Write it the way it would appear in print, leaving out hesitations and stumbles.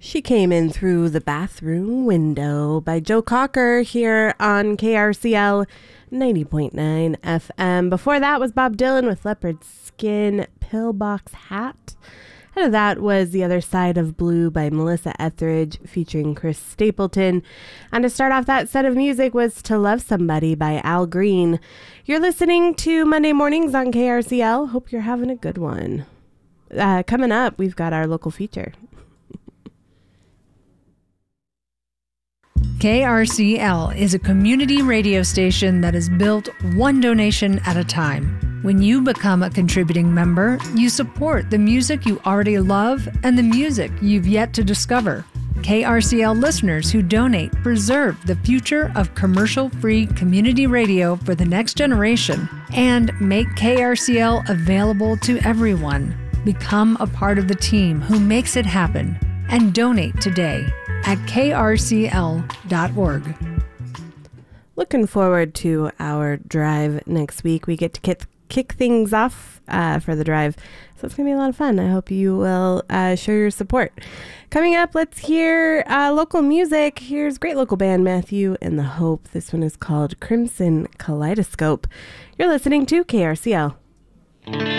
She Came In Through the Bathroom Window by Joe Cocker here on KRCL 90.9 FM. Before that was Bob Dylan with Leopard Skin Pillbox Hat. Ahead of that was The Other Side of Blue by Melissa Etheridge featuring Chris Stapleton. And to start off that set of music was To Love Somebody by Al Green. You're listening to Monday Mornings on KRCL. Hope you're having a good one. Coming up, we've got our local feature. KRCL is a community radio station that is built one donation at a time. When you become a contributing member, you support the music you already love and the music you've yet to discover. KRCL listeners who donate preserve the future of commercial-free community radio for the next generation and make KRCL available to everyone. Become a part of the team who makes it happen and donate today at krcl.org. Looking forward to our drive next week. We get to kick things off for the drive, so it's going to be a lot of fun. I hope you will show your support. Coming up, let's hear local music. Here's great local band Matthew and the Hope. This one is called Crimson Kaleidoscope. You're listening to KRCL.